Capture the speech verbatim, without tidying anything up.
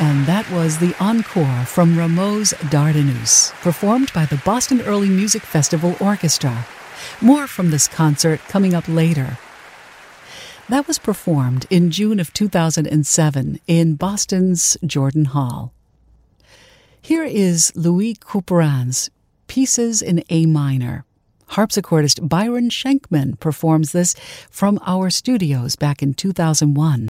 And that was the encore from Rameau's Dardanus, performed by the Boston Early Music Festival Orchestra. More from this concert coming up later. That was performed in June of two thousand seven in Boston's Jordan Hall. Here is Louis Couperin's Pieces in A Minor. Harpsichordist Byron Schenkman performs this from our studios back in two thousand one.